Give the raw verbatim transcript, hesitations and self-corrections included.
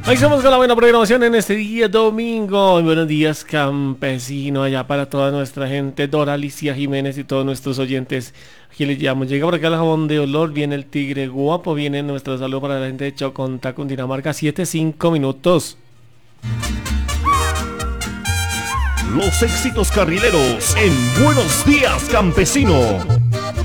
Ahí estamos con la buena programación en este día domingo. Buenos días, campesino, allá para toda nuestra gente, Dora Alicia Jiménez y todos nuestros oyentes. Aquí les llamo. Llega por acá el jabón de olor, viene el tigre guapo, viene nuestro saludo para la gente de Chocontá, Cundinamarca, siete cinco minutos. Los éxitos carrileros en Buenos Días, Campesino.